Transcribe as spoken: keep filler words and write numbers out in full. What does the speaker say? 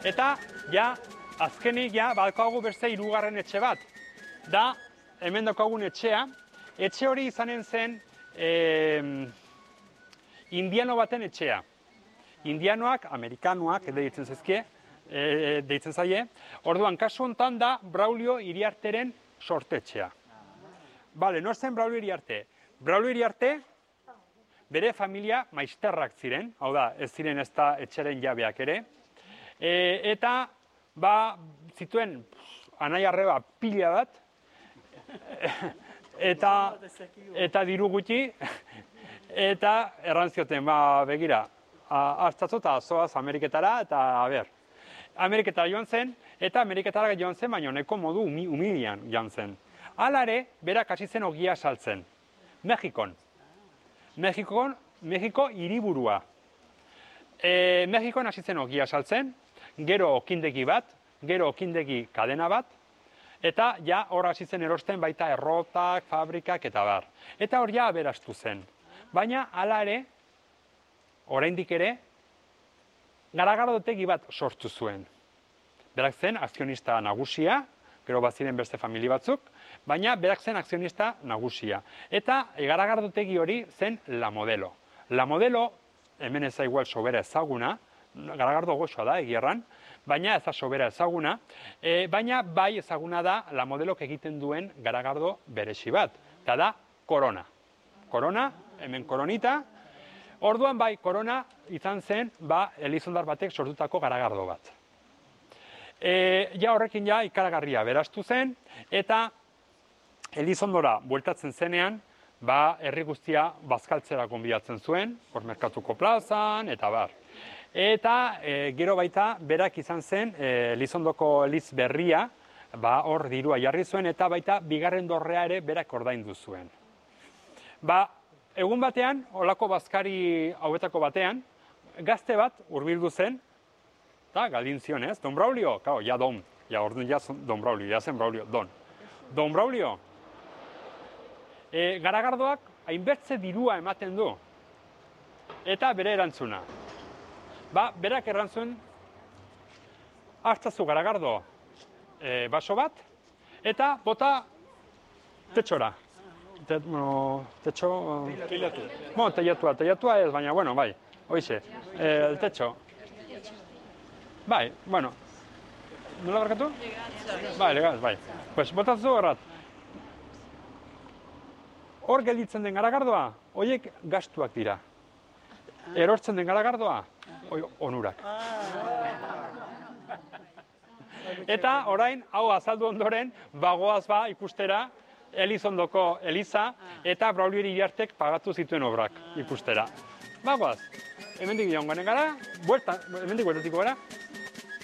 Eta, ja, azkenik, ja, badaukagu beste hirugarren etxe bat. Da, hemen daukagun etxea. Etxe hori izanen zen eh, indiano baten etxea. Indianoak, amerikanoak, deitzen zaizkie, e, deitzen zaie. Orduan, kasu honetan da Braulio Iriarteren sortetxea. Bale, nor zen Braulio Iriarte? Braulio Iriarte, bere familia maizterrak ziren, hau da, ez ziren ez da etxeren jabeak ere. E, eta, ba, zituen, anai arreba pila bat, eta, eta diru gutxi, eta errantzioten, ba, begira, hartzatzu eta zoaz Ameriketara, eta, a ber, Ameriketara joan zen, eta Ameriketara joan zen, baina honeko modu humilian joan zen. Hala ere, berak hasi zen ogia saltzen. Mexikon. Mexikon, Mexiko hiriburua. E, Mexikon hasi zen ogia saltzen, gero okindegi bat, gero okindegi kadena bat, eta ja hor hasi zen erosten baita errotak, fabrikak eta bar. Eta hor ja aberastu zen. Baina, hala ere, oraindik ere, garagardotegi bat sortu zuen. Berak zen akzionista nagusia, gero baziren beste familia batzuk, baina berak zen akzionista nagusia. Eta garagardotegi hori zen La Modelo. La Modelo, hemen ez da igual sobera ezaguna, garagardo goxoa da egierran, baina ez da sobera ezaguna, e, baina bai ezaguna da La Modelok egiten duen garagardo beresi bat, eta da Corona. Corona, hemen koronita, orduan bai Corona izan zen ba, Elizondar batek sortutako garagardo bat. E, ja horrekin ja ikaragarria berastu zen, eta Elizondora bueltatzen zenean, ba, herri guztia bazkaltzera gonbidatzen zuen, hor merkatuko plazan, eta bar. Eta e, gero baita, berak izan zen, e, Elizondoko Eliz berria, ba, hor dirua jarri zuen, eta baita bigarren dorrea ere berak ordaindu zuen. Ba, egun batean, olako bazkari hauetako batean, gazte bat hurbildu zen, eta galdin zion, ez? Don Braulio, kao, ja don, ja orduan ja Don Braulio, ja zen Braulio, don. Don Braulio, e, garagardoak hainbertze dirua ematen du, eta bere erantzuna. Ba, berak erantzun, hartzazu garagardo e, baso bat, eta bota tetxora. Te, bueno, tetxo... Teilatu. Bueno, teilatua, teilatua ez, baina, bueno, bai, hoize, e, el tetxo. Bai, bueno, nola barkatu? Bai, legaz, bai. Pues, botatzu horrat. Hor gelditzen den garagardoa, horiek gastuak dira. Erortzen den garagardoa, hoi onurak. Eta orain, hau azaldu ondoren, bagoaz ba ikustera, Elizondoko Eliza eta Braulio Iriartek pagatu zituen obrak ikustera. Bagoaz, hemendik joan garen gara, buelta, hemendik bueltatiko gara,